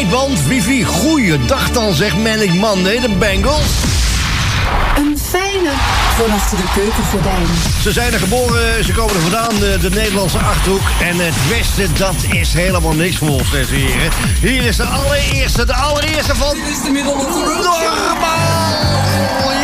band wifi. Goeiedag dan, zegt Manic Monday, de Bengals. Een fijne van achter de keukengordijn. Ze zijn er geboren, ze komen er vandaan, de Nederlandse Achterhoek. En het Westen, dat is helemaal niks voor ons, beste heren. Hier is de allereerste van... Dit is de middel of the road. Normaal!